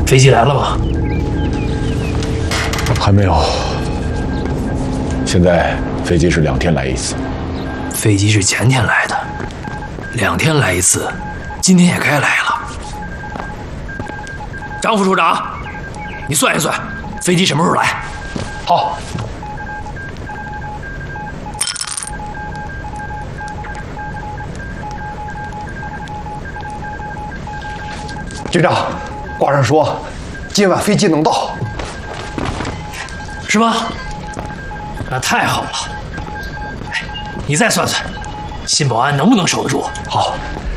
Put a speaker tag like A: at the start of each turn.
A: 飞机来了吗？
B: 还没有。现在飞机是2天来一次。
A: 飞机是前天来的，2天来一次，今天也该来了。张副处长，你算一算，飞机什么时候来？
B: 好。局长，挂上说，今晚飞机能到。
A: 是吗？那太好了。你再算算，新保安能不能守得住？
B: 好。